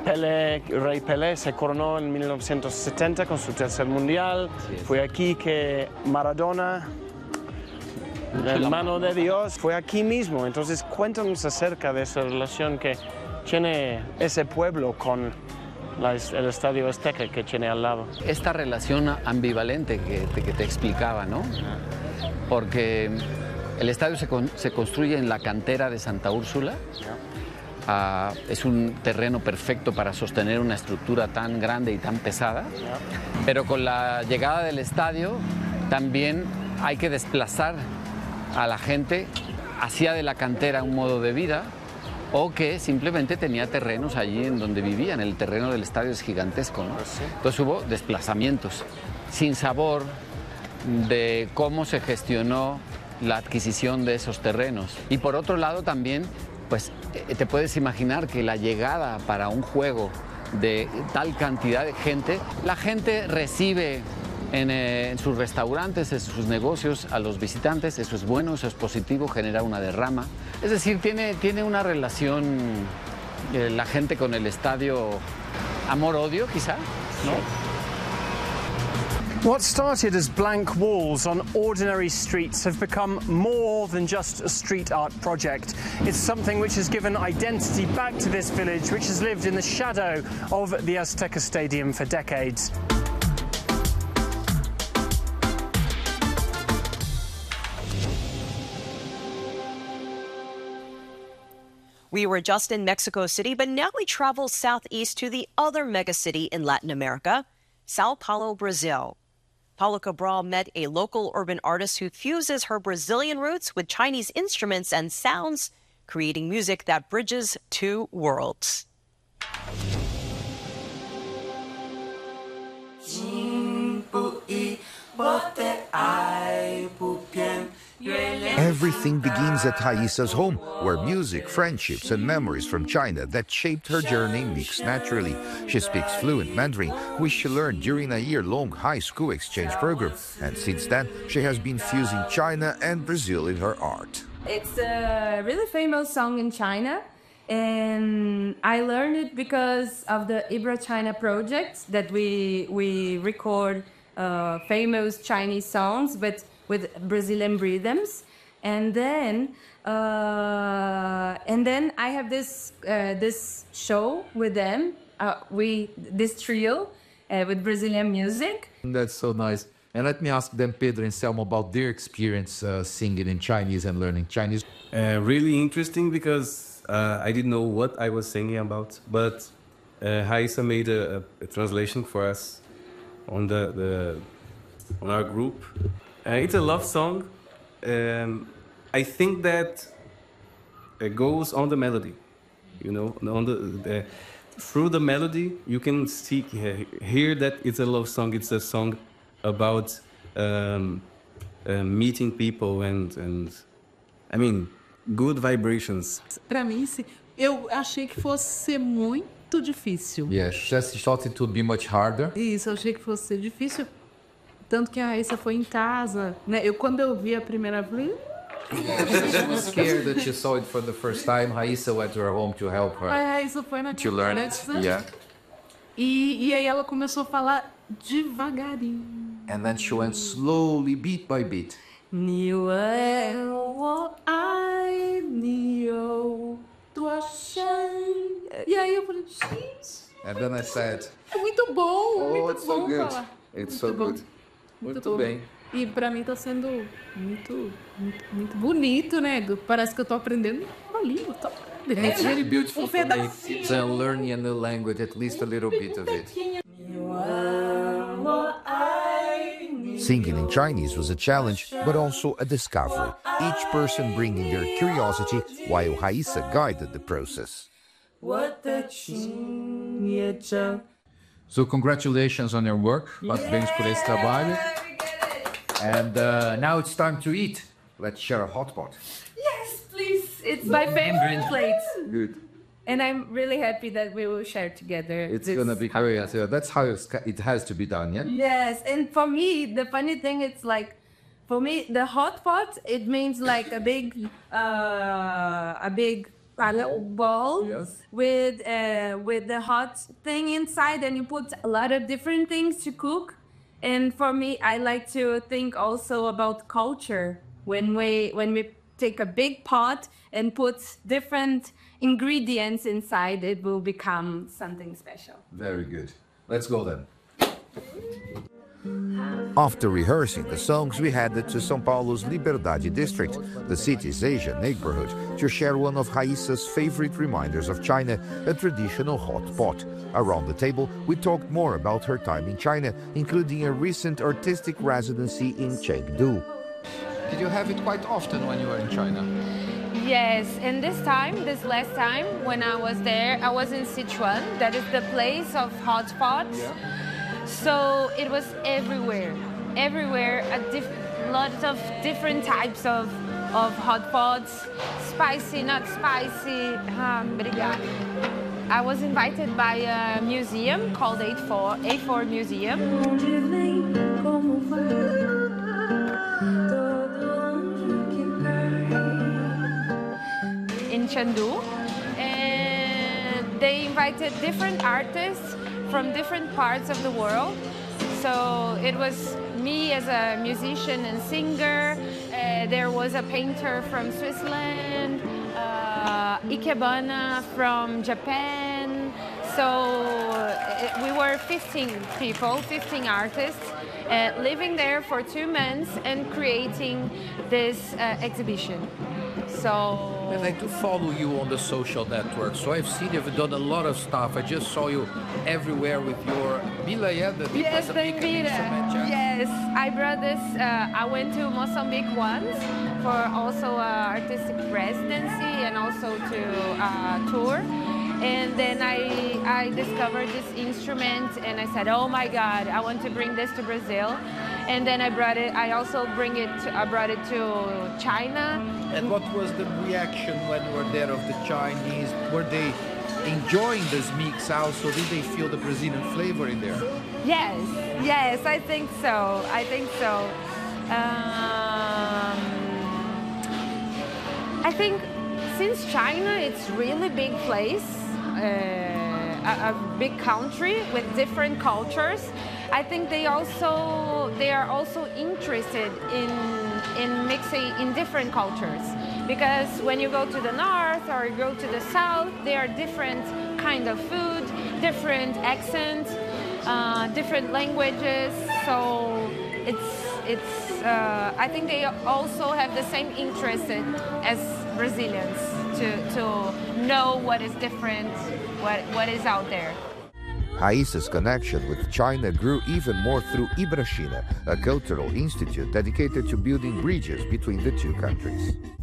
Rey Pelé se coronó en 1970 con su tercer mundial. Fue aquí que Maradona, la mano de Dios, fue aquí mismo. Entonces cuéntanos acerca de esa relación que tiene ese pueblo con el Estadio Azteca que tiene al lado. Esta relación ambivalente que te explicaba, ¿no? Porque el estadio se construye en la cantera de Santa Úrsula. Es un terreno perfecto para sostener una estructura tan grande y tan pesada, pero con la llegada del estadio también hay que desplazar a la gente hacia de la cantera un modo de vida o que simplemente tenía terrenos allí en donde vivían. El terreno del estadio es gigantesco, ¿no? Entonces hubo desplazamientos sin sabor de cómo se gestionó la adquisición de esos terrenos. Y por otro lado también, pues te puedes imaginar que la llegada para un juego de tal cantidad de gente, la gente recibe en sus restaurantes, en sus negocios a los visitantes, eso es bueno, eso es positivo, genera una derrama. Es decir, tiene una relación la gente con el estadio, amor-odio quizá, ¿no? What started as blank walls on ordinary streets have become more than just a street art project. It's something which has given identity back to this village, which has lived in the shadow of the Azteca Stadium for decades. We were just in Mexico City, but now we travel southeast to the other megacity in Latin America, Sao Paulo, Brazil. Paula Cabral met a local urban artist who fuses her Brazilian roots with Chinese instruments and sounds, creating music that bridges two worlds. Everything begins at Raíssa's home, where music, friendships, and memories from China that shaped her journey mix naturally. She speaks fluent Mandarin, which she learned during a year-long high school exchange program, and since then, she has been fusing China and Brazil in her art. It's a really famous song in China, and I learned it because of the Ibra China project that we record famous Chinese songs, but with Brazilian rhythms. And then I have this show with them, this trio with Brazilian music. That's so nice. And let me ask them, Pedro and Selma, about their experience singing in Chinese and learning Chinese. Really interesting because I didn't know what I was singing about, but Raissa made a translation for us on on our group. It's a love song. I think that it goes on the melody, you know, through the melody you can hear that it's a love song. It's a song about meeting people and I mean good vibrations. Para mim, eu achei que fosse ser muito difícil. Yes, just thought it would be much harder. Isso, eu achei que fosse ser difícil. Tanto que a Raissa foi em casa, né? Quando eu vi a primeira vez, She was scared that she saw it for the first time. Raissa went to her home to help her. a Raissa foi na To learn it, yeah. E aí ela começou a falar devagarinho. And then she went slowly, beat by beat. Niu é o ai, niu tua shan. E aí eu falei, gente. And then I said, É muito bom, muito it's bom so good. falar. It's so bom. good. Muito bem. E pra mim tá sendo muito bonito, né? Parece que eu tô aprendendo uma língua. It's really beautiful for me to learn a new language, at least a little bit of it. Singing in Chinese was a challenge, but also a discovery, each person bringing their curiosity while Raissa guided the process. So congratulations on your work. Parabéns por esse trabalho. And now it's time to eat. Let's share a hot pot. Yes, please. It's my favorite plate. Good. And I'm really happy that we will share together. It's gonna be that's how it has to be done, yeah? Yes, and for me, the funny thing, it's like, for me, the hot pot, it means like a big bowl with the hot thing inside, and you put a lot of different things to cook. And for me, I like to think also about culture when we take a big pot and put different ingredients inside, it will become something special. Very good. Let's go then. After rehearsing the songs, we headed to São Paulo's Liberdade district, the city's Asian neighborhood, to share one of Raíssa's favorite reminders of China, a traditional hot pot. Around the table, we talked more about her time in China, including a recent artistic residency in Chengdu. Did you have it quite often when you were in China? Yes, and this last time when I was there, I was in Sichuan. That is the place of hot pots. Yeah. So it was everywhere, lots of different types of hot pots, spicy, not spicy. Obrigada. I was invited by a museum called A4 Museum. In Chengdu, and they invited different artists from different parts of the world. So it was me as a musician and singer. There was a painter from Switzerland, Ikebana from Japan. So we were 15 people, 15 artists, living there for 2 months and creating this exhibition. So. And I do follow you on the social network, so I've seen you've done a lot of stuff. I just saw you everywhere with your Bila, Yes, the Bila. Yes, I brought this. I went to Mozambique once for also artistic residency and also to tour. And then I discovered this instrument and I said, oh my God, I want to bring this to Brazil. And then I brought it, I brought it to China. And what was the reaction when you were there of the Chinese? Were they enjoying this mix also? Did they feel the Brazilian flavor in there? Yes, I think so. I think since China, it's really big place, a big country with different cultures. I think they are also interested in mixing in different cultures, because when you go to the north or you go to the south, there are different kind of food, different accents, different languages. So I think they also have the same interest as Brazilians to know what is different, what is out there. Raíssa's connection with China grew even more through Ibrachina, a cultural institute dedicated to building bridges between the two countries.